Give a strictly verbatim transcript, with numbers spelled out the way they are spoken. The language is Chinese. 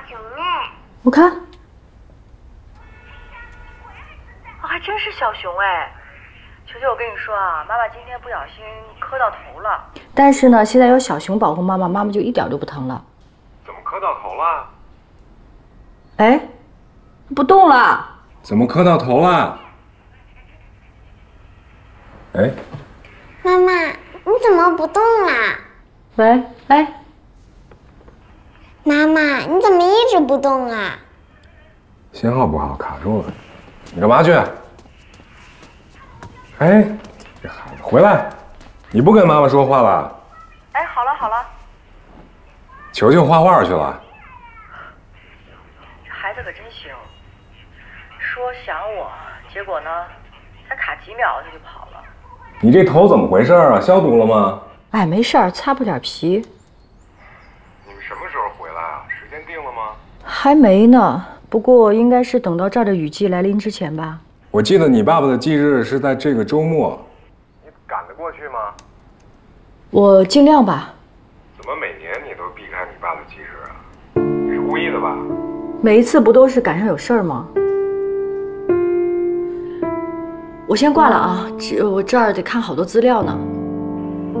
熊哎！ 我看， 哦，还真是小熊哎！球球，我跟你说啊，妈妈今天不小心磕到头了。 但是呢，现在有小熊保护妈妈，妈妈就一点都不疼了。 怎么磕到头了？ 哎，不动了。 怎么磕到头了？哎， 妈妈，你怎么不动啦？ 喂，哎， 妈妈，你怎么一直不动啊？ 信号不好，卡住了。你干嘛去？哎，这孩子回来，你不跟妈妈说话了？ 哎，好了好了， 球球画画去了。 这孩子可真行，说想我，结果呢，才卡几秒他就跑了。 你这头怎么回事啊？消毒了吗？ 哎，没事儿，擦破点皮。 你们什么时候回来啊？时间定了吗？ 还没呢，不过应该是等到这儿的雨季来临之前吧。 我记得你爸爸的忌日是在这个周末，你赶得过去吗？ 我尽量吧。 怎么每年你都避开你爸的忌日啊？你是故意的吧？ 每一次不都是赶上有事儿吗？我先挂了啊，这我这儿得看好多资料呢。